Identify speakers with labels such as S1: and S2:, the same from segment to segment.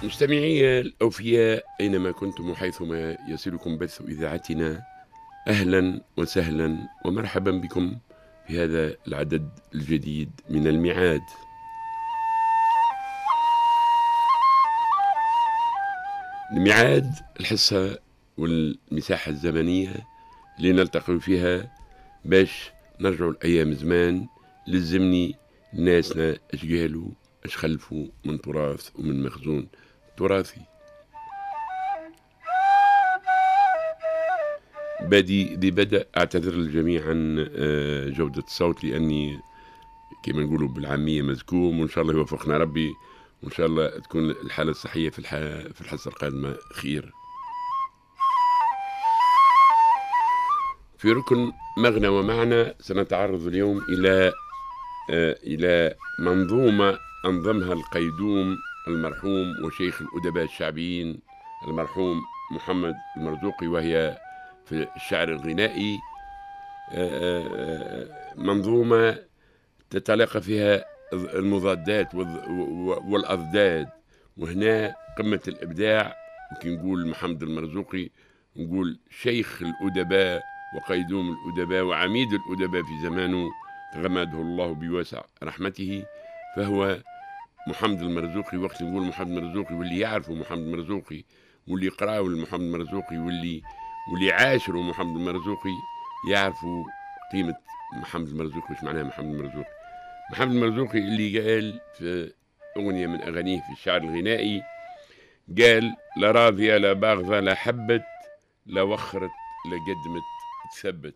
S1: مستمعي الأوفياء أينما كنتم وحيثما يصلكم بث إذاعتنا، أهلا وسهلا ومرحبا بكم في هذا العدد الجديد من الميعاد. الميعاد الحصة والمساحة الزمنية اللي نلتقي فيها باش نرجعوا لأيام زمان، للزمني ناسنا اش قالوا اش خلفوا من تراث ومن مخزون تراثي. بدأ أعتذر للجميع عن جودة الصوت، لأني كما نقولوا بالعامية مزكوم، وإن شاء الله يوفقنا ربي، وإن شاء الله تكون الحالة الصحية في الحصة القادمة خير. في ركن مغنى ومعنى سنتعرض اليوم إلى منظومة أنظمها القيدوم المرحوم وشيخ الأدباء الشعبيين المرحوم محمد المرزوقي، وهي في الشعر الغنائي منظومة تتلاقى فيها المضادات والأضداد، وهنا قمة الإبداع. يمكن نقول محمد المرزوقي، نقول شيخ الأدباء وقيدوم الأدباء وعميد الأدباء في زمانه، تغمده الله بواسع رحمته. فهو محمد المرزوقي. وقت نقول محمد المرزوقي، واللي يعرفوا محمد المرزوقي واللي يقراوا لمحمد المرزوقي واللي عاشروا محمد المرزوقي يعرفوا قيمة محمد المرزوقي. وش معناها محمد المرزوقي؟ محمد المرزوقي اللي قال في أغنية من أغانيه في الشعر الغنائي، قال: لا راضية لا باغضة لا حبت، لا وخرت لا قدمت تثبت.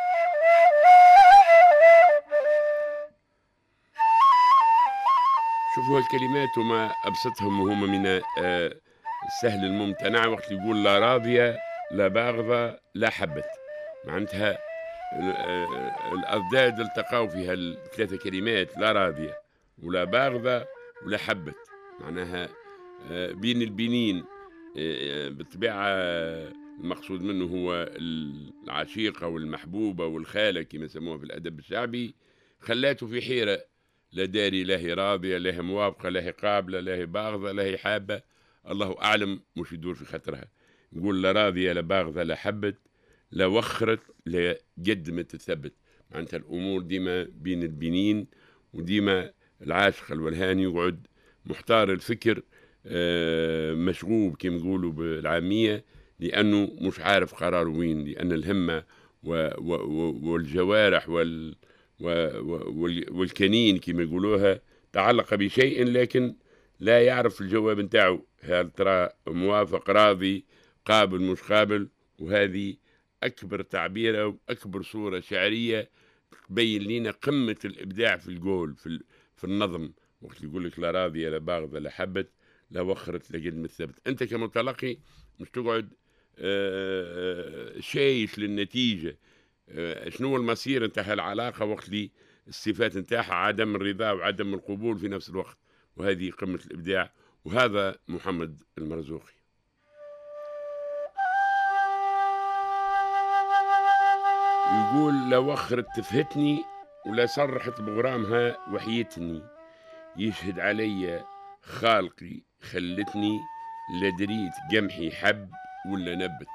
S1: شوفوا الكلمات وما أبسطهم، وهم من السهل الممتنع. وقت يقول لا راضية لا باغضة لا حبت، معناتها الأضداد التقاو فيها الثلاثة كلمات، لا راضية ولا باغضة ولا حبت، معناها بين البنين. بالطبيعة المقصود منه هو العشيقة والمحبوبة والخالة كما يسموها في الأدب الشعبي، خلاته في حيرة، لا داري لا هي راضية لا هي موافقة لا هي قابلة لا هي باغضة لا هي حابة، الله أعلم مش يدور في خاطرها. نقول لا راضية لا باغضة لا حبت، لا وخرت لا قدمت تثبت، معناتها الأمور ديما بين البنين، وديما العاشق الولهاني يقعد محتار الفكر، مشغوب كما يقولوا بالعامية، لأنه مش عارف قراره وين، لأن الهمة والجوارح والكنين كما يقولوها تعلق بشيء، لكن لا يعرف الجواب نتاعو، هل ترى موافق راضي قابل مش قابل. وهذه أكبر تعبير أو أكبر صورة شعرية تبين لنا قمة الإبداع في القول في النظم. وقت يقول لك لا راضية لا باغضة لا حبت، لا وخرت لا قد مثبت، أنت كمتلقي مش تقعد شايش للنتيجة، شنو المصير نتاع العلاقة، وقت لي الصفات نتاعها عدم الرضا وعدم القبول في نفس الوقت. وهذه قمة الإبداع، وهذا محمد المرزوقي. يقول: لا وخرت تفهتني ولا صرحت بغرامها وحيتني، يشهد علي خالقي خلتني، لا دريت قمحي حب ولا نبت.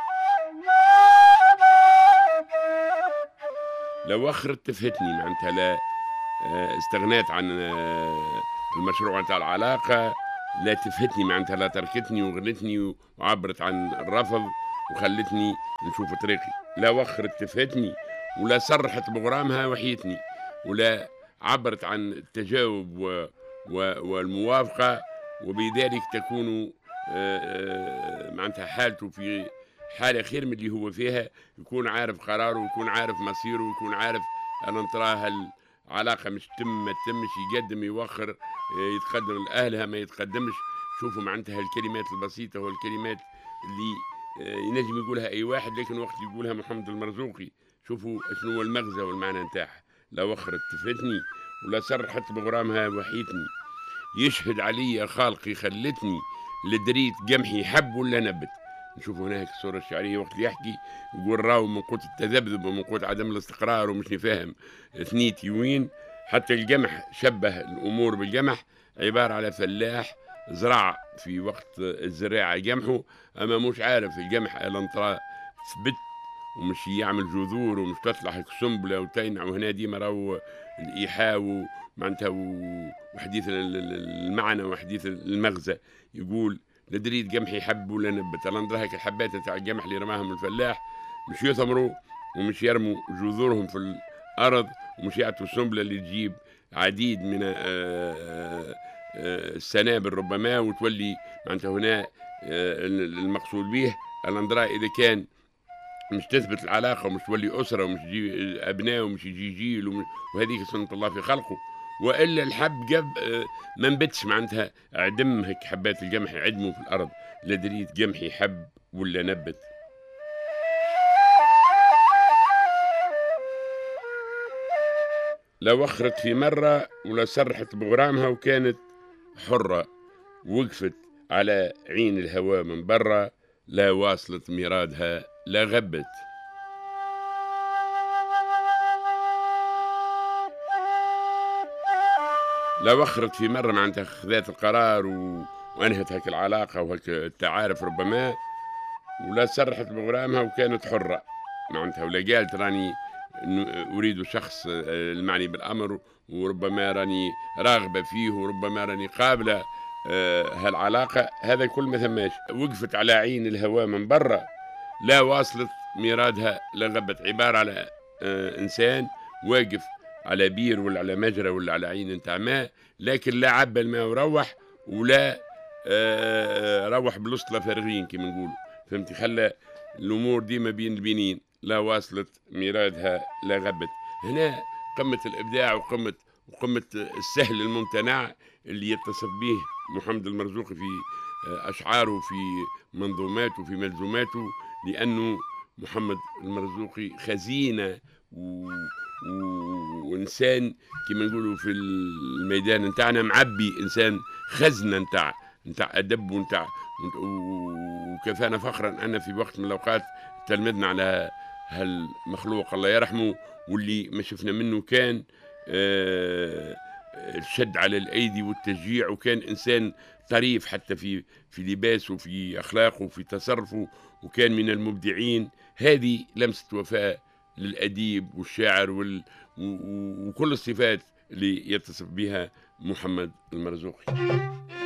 S1: لا وخرت تفهتني معناتها لا استغنيت عن المشروع نتاع العلاقة، لا تفهتني معناتها لا تركتني وغنتني وعبرت عن الرفض وخلتني نشوف طريقي. لا وخرت تفهتني ولا صرحت بغرامها وحيتني، ولا عبرت عن التجاوب والموافقة، وبذلك تكون معناتها حالته في حالة خير من اللي هو فيها، يكون عارف قراره ويكون عارف مصيره ويكون عارف أن تراها العلاقة مش ما تمش، يقدم يوخر، يتقدم لأهلها ما يتقدمش. شوفوا معناتها الكلمات البسيطة والكلمات اللي ينجم يقولها أي واحد، لكن وقت يقولها محمد المرزوقي شوفوا شنو هو المغزى والمعنى نتاعها. لا وخرت تفتني ولا صرحت بغرامها وحيتني، يشهد علي خالقي خلتني، لدريت قمحي حب ولا نبت. نشوف هناك الصورة الشعرية وقت اللي يحكي يقول: راو من قوة التذبذب ومن قوة عدم الاستقرار ومش نفاهم ثنيتي وين، حتى القمح شبه الأمور بالقمح، عبارة على فلاح زرع في وقت الزراعة قمحه، أما مش عارف القمح الانطرا ثبت ومش يعمل جذور ومش تطلع هيك سنبلة وتينع، وهنا ديما راهو الإيحاء معناتها وحديث المعنى وحديث المغزى. يقول لا دريت قمح يحب ولا نبت، انا هيك الحبات تاع القمح اللي رماهم الفلاح مش يثمروا ومش يرموا جذورهم في الارض ومش يعطوا السنبله اللي تجيب عديد من السنابل ربما وتولي معناتها هنا المقصود به الاندراء اذا كان مش تثبت العلاقه ومش تولي اسره ومش يجي ابناء ومش يجي جيل وهذيك سنه الله في خلقه. والا الحب جاب ما نبتش معناتها عدم هيك حبات القمح يعدموا في الارض، لا دريت قمح يحب ولا نبت. لا وخرت في مره ولا سرحت بغرامها وكانت حره، وقفت على عين الهواء من برا، لا واصلت مرادها لا غبت. لا وخرت في مرة معناتها خذات القرار وانهت هيك العلاقة وهيك التعارف ربما، ولا سرحت بغرامها وكانت حرة معناتها، ولا قالت راني أريد شخص المعني بالأمر وربما راني راغبة فيه وربما راني قابلة هالعلاقة، هذا كل ما ثماش. وقفت على عين الهواء من برا، لا واصلت مرادها لا غبت. عبارة على إنسان واقف على بير ولا على مجرى ولا على عين نتاع ماء، لكن لا عبى الماء وروح ولا روح بالوسطى فارغين كما نقولوا، فهمتي؟ خلى الامور ديما بين البنين، لا واصلت مرادها لا غبت. هنا قمه الابداع وقمه السهل الممتنع اللي يتصف به محمد المرزوقي في اشعاره في منظوماته في ملزوماته، لانه محمد المرزوقي خزينه وانسان كما نقولوا في الميدان نتاعنا معبي انسان خزنه نتاع ادب وكفانا فخرا ان في وقت من الاوقات تلمذنا على هالمخلوق الله يرحمه، واللي ما شفنا منه كان الشد على الايدي والتشجيع، وكان انسان طريف حتى في لباسه وفي اخلاقه وفي تصرفه، وكان من المبدعين. هذه لمسه وفاء للأديب والشاعر وكل الصفات اللي يتصف بها محمد المرزوقي.